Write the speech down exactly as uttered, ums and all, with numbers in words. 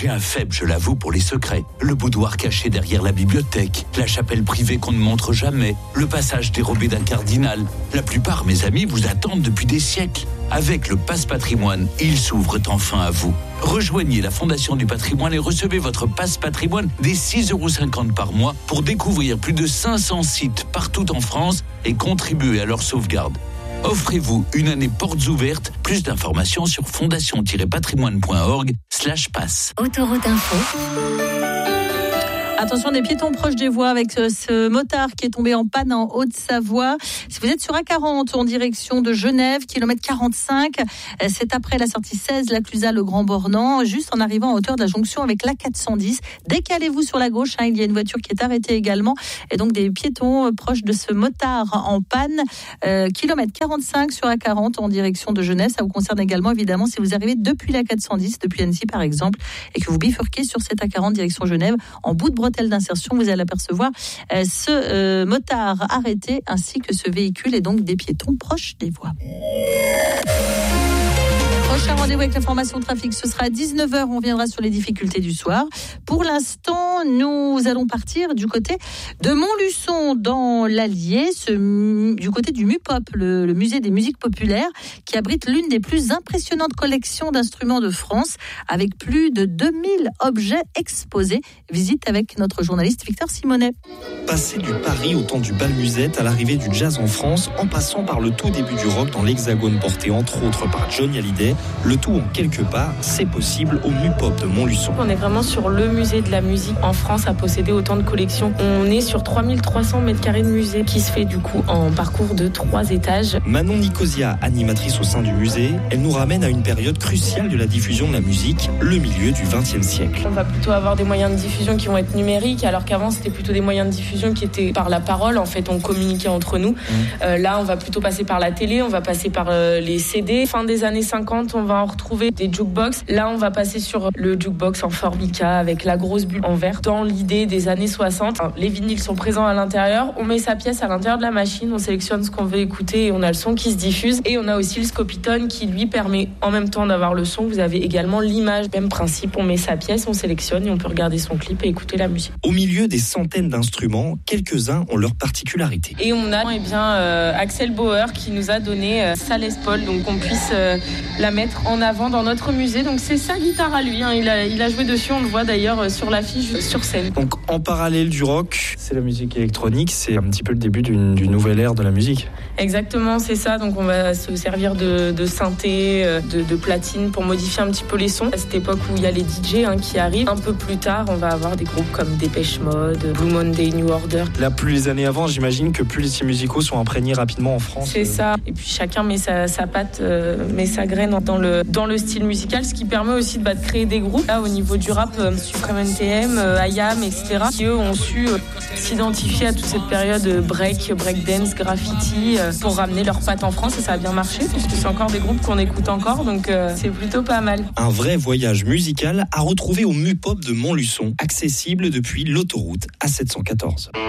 J'ai un faible, je l'avoue, pour les secrets. Le boudoir caché derrière la bibliothèque, la chapelle privée qu'on ne montre jamais, le passage dérobé d'un cardinal. La plupart, mes amis, vous attendent depuis des siècles. Avec le Passe Patrimoine, ils s'ouvrent enfin à vous. Rejoignez la Fondation du Patrimoine et recevez votre Passe Patrimoine dès six euros cinquante par mois pour découvrir plus de cinq cents sites partout en France et contribuer à leur sauvegarde. Offrez-vous une année portes ouvertes. Plus d'informations sur fondation-patrimoine.org slash passe. Autoroute Info. Attention, des piétons proches des voies avec ce, ce motard qui est tombé en panne en Haute-Savoie. Si vous êtes sur A quarante en direction de Genève, kilomètre quarante-cinq, c'est après la sortie seize, la Clusaz, le Grand Bornand, juste en arrivant en hauteur de la jonction avec l'A quatre cent dix. Décalez-vous sur la gauche, hein, il y a une voiture qui est arrêtée également. Et donc des piétons proches de ce motard en panne. Euh, kilomètre quarante-cinq sur A quarante en direction de Genève. Ça vous concerne également, évidemment, si vous arrivez depuis l'A quatre cent dix, depuis Annecy par exemple, et que vous bifurquez sur cette A quarante direction Genève, en bout de bretelle d'insertion, vous allez apercevoir euh, ce euh, motard arrêté ainsi que ce véhicule et donc des piétons proches des voies. Prochain rendez-vous avec l'information trafic, ce sera à dix-neuf heures, on reviendra sur les difficultés du soir. Pour l'instant, nous allons partir du côté de Montluçon dans l'Allier, ce, du côté du MUPOP, le, le musée des musiques populaires, qui abrite l'une des plus impressionnantes collections d'instruments de France, avec plus de deux mille objets exposés. Visite avec notre journaliste Victor Simonet. Passer du Paris au temps du bal musette à l'arrivée du jazz en France, en passant par le tout début du rock dans l'Hexagone porté entre autres par Johnny Hallyday, le tout en quelques pas, c'est possible au MUPOP de Montluçon. On est vraiment sur le musée de la musique en France à posséder autant de collections. On est sur trois mille trois cents mètres carrés de musée qui se fait du coup en parcours de trois étages. Manon Nicosia, animatrice au sein du musée, elle nous ramène à une période cruciale de la diffusion de la musique, le milieu du vingtième siècle. On va plutôt avoir des moyens de diffusion qui vont être numériques, alors qu'avant c'était plutôt des moyens de diffusion qui étaient par la parole. En fait, on communiquait entre nous. Mmh. Euh, là, on va plutôt passer par la télé, on va passer par euh, les C D. Fin des années cinquante, on va en retrouver des jukebox. Là, on va passer sur le jukebox en Formica avec la grosse bulle en verre. Dans l'idée des années soixante, les vinyles sont présents à l'intérieur. On met sa pièce à l'intérieur de la machine, on sélectionne ce qu'on veut écouter et on a le son qui se diffuse. Et on a aussi le Scopitone qui lui permet en même temps d'avoir le son. Vous avez également l'image. Même principe, on met sa pièce, on sélectionne et on peut regarder son clip et écouter la musique. Au milieu des centaines d'instruments, quelques-uns ont leur particularité. Et on a eh bien, euh, Axel Bauer qui nous a donné euh, sa Les Paul, donc qu'on puisse euh, la mettre en avant dans notre musée. Donc c'est sa guitare à lui, hein. il, a, il a joué dessus, on le voit d'ailleurs sur l'affiche sur scène. Donc en parallèle du rock, c'est la musique électronique, c'est un petit peu le début d'une, d'une nouvelle ère de la musique. Exactement, c'est ça. Donc on va se servir de, de synthé, de, de platine pour modifier un petit peu les sons. À cette époque où il y a les D J hein, qui arrivent, un peu plus tard, on va avoir des groupes comme Dépêche Mode, Blue Monday, New Order. Là, plus les années avant, j'imagine que plus les styles musicaux sont imprégnés rapidement en France. C'est ça. Et puis chacun met sa, sa patte, euh, met sa graine dans le, dans le style musical, ce qui permet aussi de, bah, de créer des groupes. Là, au niveau du rap, euh, Supreme N T M, euh, I A M, et cetera, qui eux ont su euh, s'identifier à toute cette période break, breakdance, graffiti, euh, pour ramener leur patte en France. Et ça a bien marché, puisque c'est encore des groupes qu'on écoute encore, donc euh, c'est plutôt pas mal. Un vrai voyage musical à retrouver au MUPOP de Montluçon, accessible depuis l'autoroute A sept cent quatorze.